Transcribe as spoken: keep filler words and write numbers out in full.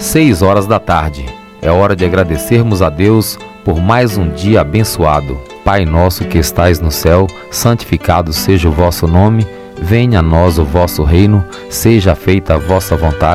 seis horas da tarde. É hora de agradecermos a Deus por mais um dia abençoado. Pai nosso que estais no céu, santificado seja o vosso nome, venha a nós o vosso reino, seja feita a vossa vontade,